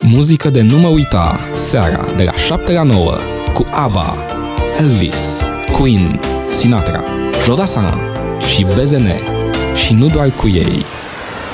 Muzică de nu mă uita, seara de la 7 la 9, cu ABBA, Elvis, Queen, Sinatra, Jodassin și BZN. Și nu doar cu ei.